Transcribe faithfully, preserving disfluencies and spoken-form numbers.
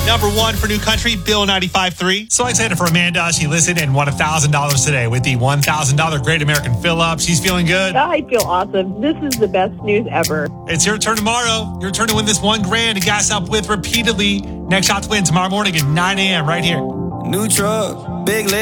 Number one for New Country, Bill ninety-five point three. So excited for Amanda. She listened and won one thousand dollars today with the one thousand dollars Great American Fill-Up. She's feeling good. I feel awesome. This is the best news ever. It's your turn tomorrow. Your turn to win this one grand to gas up with repeatedly. Next shot to win tomorrow morning at nine a.m. right here. New truck, big leg.